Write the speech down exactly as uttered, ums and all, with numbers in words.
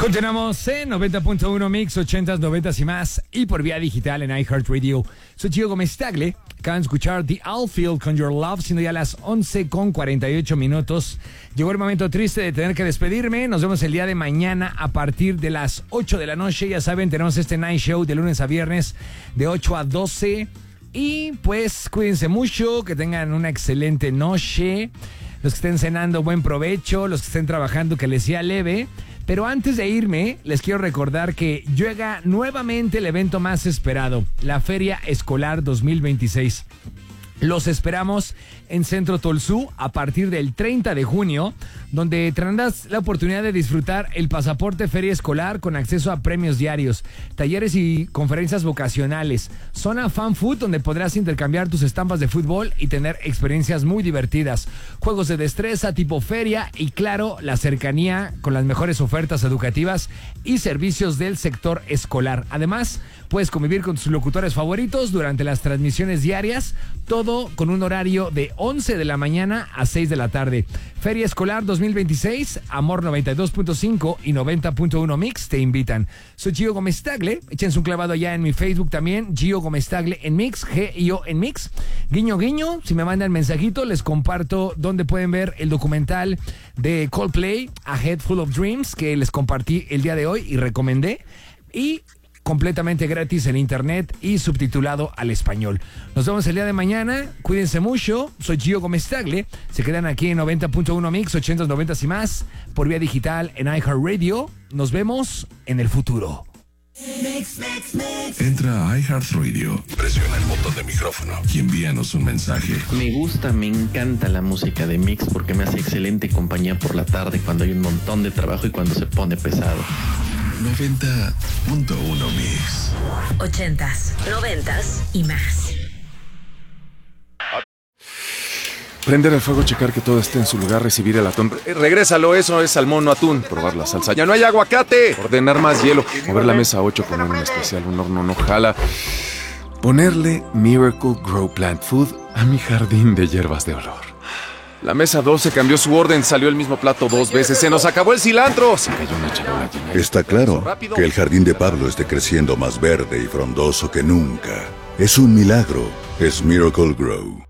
Continuamos en noventa punto uno Mix, ochentas, noventas y más, y por vía digital en iHeartRadio. Soy Gio Gómez Tagle. Acaban de escuchar The Outfield con Your Love, siendo ya las once con cuarenta y ocho minutos. Llegó el momento triste de tener que despedirme. Nos vemos el día de mañana a partir de las ocho de la noche. Ya saben, tenemos este Night Show de lunes a viernes de ocho a doce. Y pues cuídense mucho, que tengan una excelente noche. Los que estén cenando, buen provecho. Los que estén trabajando, que les sea leve. Pero antes de irme, les quiero recordar que llega nuevamente el evento más esperado, la Feria Escolar dos mil veintiséis. Los esperamos en Centro Tolsú a partir del treinta de junio, donde tendrás la oportunidad de disfrutar el pasaporte Feria Escolar con acceso a premios diarios, talleres y conferencias vocacionales, zona fan food donde podrás intercambiar tus estampas de fútbol y tener experiencias muy divertidas, juegos de destreza tipo feria y claro, la cercanía con las mejores ofertas educativas y servicios del sector escolar. Además, puedes convivir con tus locutores favoritos durante las transmisiones diarias, todo con un horario de once de la mañana a seis de la tarde. Feria Escolar dos mil veintiséis, Amor noventa y dos punto cinco y noventa punto uno Mix te invitan. Soy Gio Gómez Tagle, échense un clavado allá en mi Facebook también, Gio Gómez Tagle en Mix, G I O en Mix. Guiño, guiño, si me mandan mensajito les comparto donde pueden ver el documental de Coldplay, A Head Full of Dreams, que les compartí el día de hoy y recomendé. Y completamente gratis en internet y subtitulado al español. Nos vemos el día de mañana. Cuídense mucho. Soy Gio Gómez Tagle. Se quedan aquí en noventa punto uno Mix, ochentas, noventas y más, por vía digital en iHeartRadio. Nos vemos en el futuro. Mix, mix, mix. Entra a iHeartRadio, presiona el botón de micrófono y envíanos un mensaje. Me gusta, me encanta la música de Mix porque me hace excelente compañía por la tarde cuando hay un montón de trabajo y cuando se pone pesado. noventa punto uno Mix. Ochentas, noventas y más. Prender el fuego, checar que todo esté en su lugar, recibir el atún. Eh, regrésalo, eso es salmón, no atún. Probar la salsa. ¡Ya no hay aguacate! Ordenar más hielo. Mover la mesa ocho, poner un especial, un horno no jala. Ponerle Miracle Grow Plant Food a mi jardín de hierbas de olor. La mesa doce cambió su orden, salió el mismo plato dos veces. ¡Se nos acabó el cilantro! Se cayó una charola llena. Está claro que el jardín de Pablo esté creciendo más verde y frondoso que nunca. Es un milagro. Es Miracle Grow.